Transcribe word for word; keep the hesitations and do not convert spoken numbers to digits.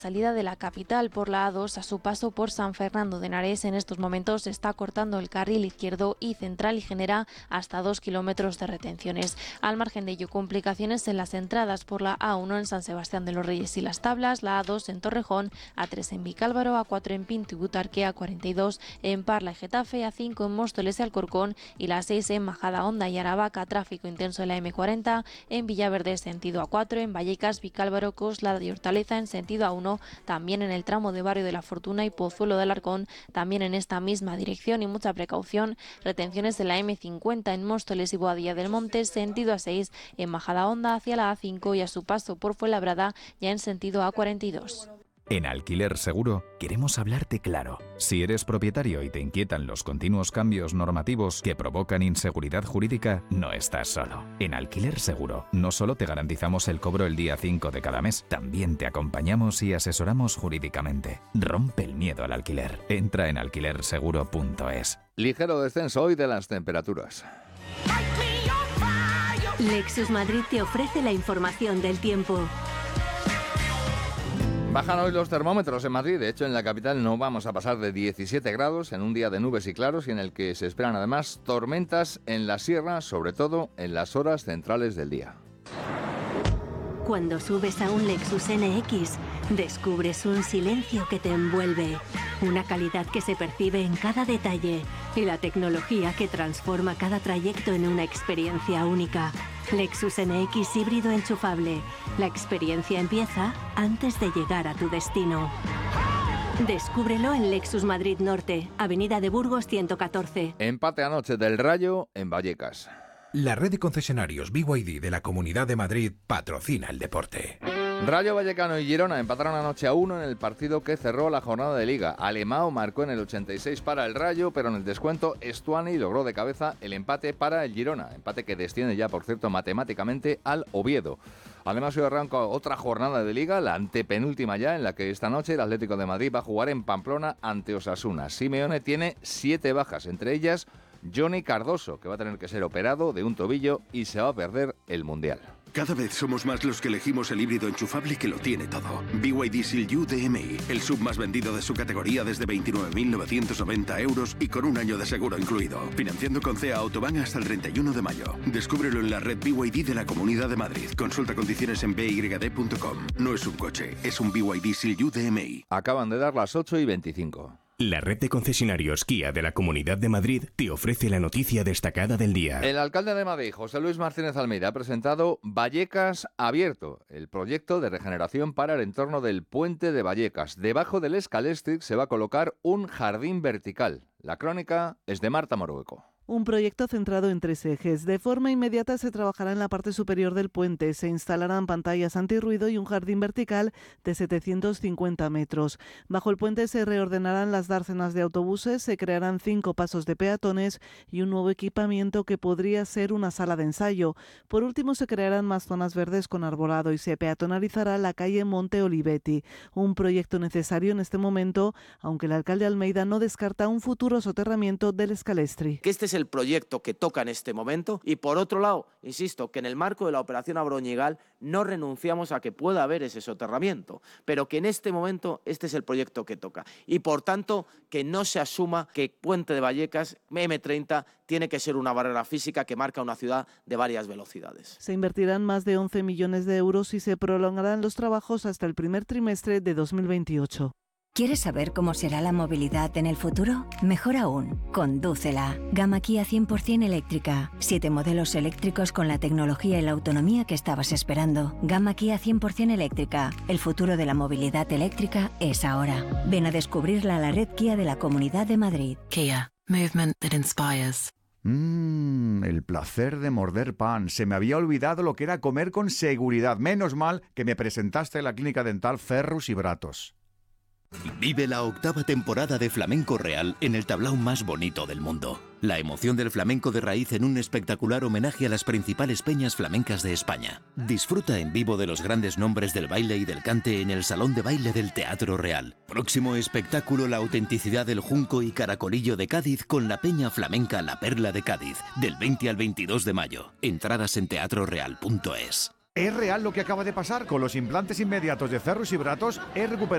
Salida de la capital por la A dos a su paso por San Fernando de Henares. En estos momentos se está cortando el carril izquierdo y central y genera hasta dos kilómetros de retenciones. Al margen de ello, complicaciones en las entradas por la A uno en San Sebastián de los Reyes y Las Tablas, la A dos en Torrejón, A tres en Vicálvaro, A cuatro en Pinto y Butarque, A cuarenta y dos en Parla y Getafe, A cinco en Móstoles y Alcorcón y la seis en Majadahonda y Aravaca. Tráfico intenso en la eme cuarenta, en Villaverde sentido A cuatro, en Vallecas, Vicálvaro, Coslada y Hortaleza en sentido A uno, también en el tramo de Barrio de la Fortuna y Pozuelo de Alarcón, también en esta misma dirección y mucha precaución. Retenciones en la eme cincuenta en Móstoles y Boadilla del Monte, sentido A seis en Majadahonda hacia la A cinco y a su paso por Fuenlabrada ya en sentido A cuarenta y dos. En Alquiler Seguro queremos hablarte claro. Si eres propietario y te inquietan los continuos cambios normativos que provocan inseguridad jurídica, no estás solo. En Alquiler Seguro no solo te garantizamos el cobro el día cinco de cada mes, también te acompañamos y asesoramos jurídicamente. Rompe el miedo al alquiler. Entra en alquiler seguro punto es. Ligero descenso hoy de las temperaturas. Lexus Madrid te ofrece la información del tiempo. Bajan hoy los termómetros en Madrid. De hecho, en la capital no vamos a pasar de diecisiete grados en un día de nubes y claros y en el que se esperan además tormentas en la sierra, sobre todo en las horas centrales del día. Cuando subes a un Lexus N X, descubres un silencio que te envuelve, una calidad que se percibe en cada detalle y la tecnología que transforma cada trayecto en una experiencia única. Lexus N X híbrido enchufable. La experiencia empieza antes de llegar a tu destino. Descúbrelo en Lexus Madrid Norte, Avenida de Burgos ciento catorce. Empate anoche del Rayo en Vallecas. La red de concesionarios B Y D de la Comunidad de Madrid patrocina el deporte. Rayo Vallecano y Girona empataron anoche a uno en el partido que cerró la jornada de Liga. Alemão marcó en el ochenta y seis para el Rayo, pero en el descuento Estuani logró de cabeza el empate para el Girona. Empate que desciende ya, por cierto, matemáticamente al Oviedo. Además, hoy arranca otra jornada de Liga, la antepenúltima ya, en la que esta noche el Atlético de Madrid va a jugar en Pamplona ante Osasuna. Simeone tiene siete bajas, entre ellas Johnny Cardoso, que va a tener que ser operado de un tobillo y se va a perder el Mundial. Cada vez somos más los que elegimos el híbrido enchufable que lo tiene todo. B Y D Seal U D M I, el sub más vendido de su categoría desde veintinueve mil novecientos noventa euros y con un año de seguro incluido. Financiando con C E A Autobahn hasta el treinta y uno de mayo. Descúbrelo en la red B Y D de la Comunidad de Madrid. Consulta condiciones en b y d punto com. No es un coche, es un B Y D Seal U D M I. Acaban de dar las ocho y veinticinco. La red de concesionarios Kia de la Comunidad de Madrid te ofrece la noticia destacada del día. El alcalde de Madrid, José Luis Martínez Almeida, ha presentado Vallecas Abierto, el proyecto de regeneración para el entorno del puente de Vallecas. Debajo del Scalextric se va a colocar un jardín vertical. La crónica es de Marta Morueco. Un proyecto centrado en tres ejes. De forma inmediata se trabajará en la parte superior del puente. Se instalarán pantallas antirruido y un jardín vertical de setecientos cincuenta metros. Bajo el puente se reordenarán las dársenas de autobuses, se crearán cinco pasos de peatones y un nuevo equipamiento que podría ser una sala de ensayo. Por último, se crearán más zonas verdes con arbolado y se peatonalizará la calle Monte Olivetti. Un proyecto necesario en este momento, aunque el alcalde Almeida no descarta un futuro soterramiento del Scalextric. Que este es el proyecto que toca en este momento y por otro lado, insisto, que en el marco de la operación Abroñigal no renunciamos a que pueda haber ese soterramiento, pero que en este momento este es el proyecto que toca y por tanto que no se asuma que Puente de Vallecas eme treinta tiene que ser una barrera física que marca una ciudad de varias velocidades. Se invertirán más de once millones de euros y se prolongarán los trabajos hasta el primer trimestre de dos mil veintiocho. ¿Quieres saber cómo será la movilidad en el futuro? Mejor aún, condúcela. Gama Kia cien por ciento eléctrica. Siete modelos eléctricos con la tecnología y la autonomía que estabas esperando. Gama Kia cien por ciento eléctrica. El futuro de la movilidad eléctrica es ahora. Ven a descubrirla a la red Kia de la Comunidad de Madrid. Kia. Movement that inspires. Mmm, el placer de morder pan. Se me había olvidado lo que era comer con seguridad. Menos mal que me presentaste en la clínica dental Ferrus y Bratos. Vive la octava temporada de Flamenco Real en el tablao más bonito del mundo. La emoción del flamenco de raíz en un espectacular homenaje a las principales peñas flamencas de España. Disfruta en vivo de los grandes nombres del baile y del cante en el Salón de Baile del Teatro Real. Próximo espectáculo, la autenticidad del Junco y Caracolillo de Cádiz con la peña flamenca La Perla de Cádiz, del veinte al veintidós de mayo. Entradas en teatro real punto es. ¿Es real lo que acaba de pasar? Con los implantes inmediatos de Ferrus y Bratos he recuperado